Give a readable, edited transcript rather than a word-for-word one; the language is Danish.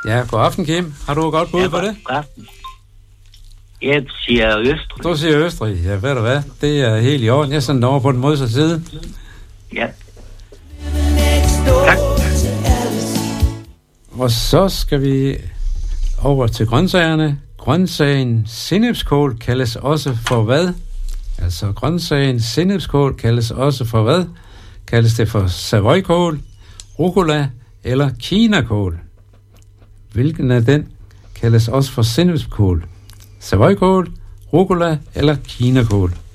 Ja, god aften, Kim. Har du et godt bud på det? God aften. Jeg siger Østrig. Du siger Østrig. Ja, ved du hvad? Det er helt i orden. Jeg sender den over på den modsatte side. Ja. Tak. Og så skal vi over til grøntsagerne. Grøntsagen sennepskål kaldes også for hvad? Altså grøntsagen sennepskål kaldes også for hvad? Kaldes det for savoykål, rucola eller kinakål? Hvilken af den kaldes også for sennepskål? Savoykål, rucola eller kinakål?